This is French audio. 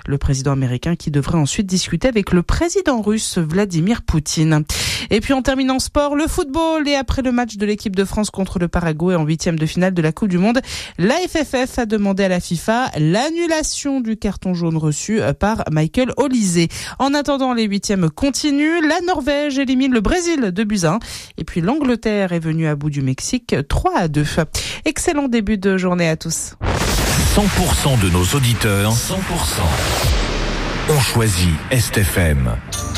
Le président américain qui devrait ensuite discuter avec le président russe Vladimir Poutine. Et puis en terminant sport, le football. Et après le match de l'équipe de France contre le Paraguay en 8e de finale de la Coupe du Monde, la FFF a demandé à la FIFA l'annulation du carton jaune reçu par Michael Olise. En attendant, les 8e continuent. La Norvège élimine le Brésil de buts à 1. Et puis l'Angleterre est venue à bout du Mexique 3-2. Excellent début de journée à tous. 100% de nos auditeurs, 100% ont choisi Est FM.